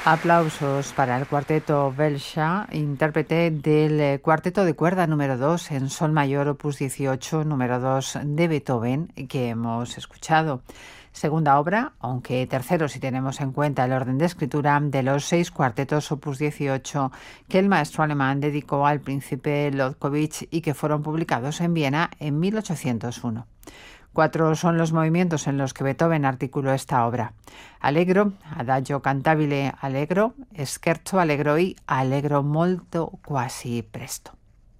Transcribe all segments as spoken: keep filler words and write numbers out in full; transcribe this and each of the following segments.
Aplausos para el cuarteto Belcha, intérprete del eh, cuarteto de cuerda número dos en sol mayor opus dieciocho, número dos de Beethoven, que hemos escuchado. Segunda obra, aunque tercero si tenemos en cuenta el orden de escritura, de los seis cuartetos opus dieciocho que el maestro alemán dedicó al príncipe Lobkowitz y que fueron publicados en Viena en mil ochocientos uno. Cuatro son los movimientos en los que Beethoven articuló esta obra: Allegro, Adagio cantabile allegro, Scherzo allegro y Allegro molto quasi presto.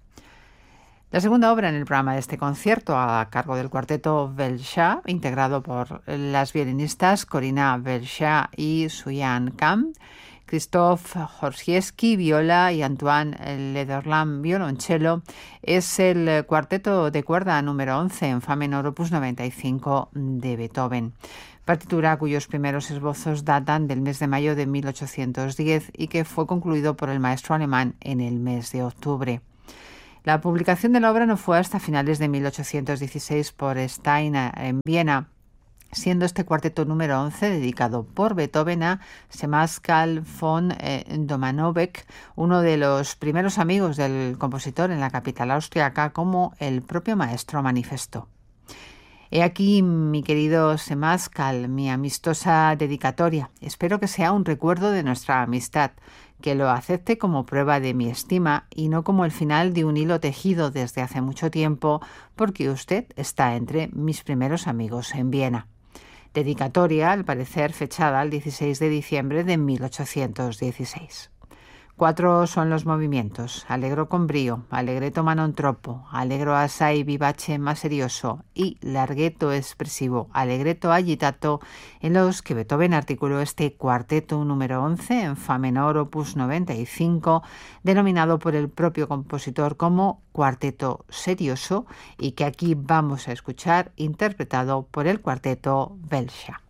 La segunda obra en el programa de este concierto, a cargo del cuarteto Belcha, integrado por las violinistas Corina Belcha y Suyan Kam, Krzysztof Horsiewski, viola, y Antoine Lederland, violonchelo, es el cuarteto de cuerda número once en fa menor opus noventa y cinco de Beethoven, partitura cuyos primeros esbozos datan del mes de mayo de mil ochocientos diez y que fue concluido por el maestro alemán en el mes de octubre. La publicación de la obra no fue hasta finales de mil ochocientos dieciséis por Stein en Viena, siendo este cuarteto número once dedicado por Beethoven a Sebastian von eh, Domanovec, uno de los primeros amigos del compositor en la capital austriaca, como el propio maestro manifestó. He aquí, mi querido Sebastian, mi amistosa dedicatoria. Espero que sea un recuerdo de nuestra amistad, que lo acepte como prueba de mi estima y no como el final de un hilo tejido desde hace mucho tiempo, porque usted está entre mis primeros amigos en Viena. Dedicatoria, al parecer fechada el dieciséis de diciembre de mil ochocientos dieciséis. Cuatro son los movimientos: Allegro con brío, Allegretto ma non troppo, Allegro assai vivace ma serioso y Larghetto espressivo, Allegretto agitato, en los que Beethoven articuló este cuarteto número once en fa menor opus noventa y cinco, denominado por el propio compositor como cuarteto serioso, y que aquí vamos a escuchar interpretado por el cuarteto Belcha.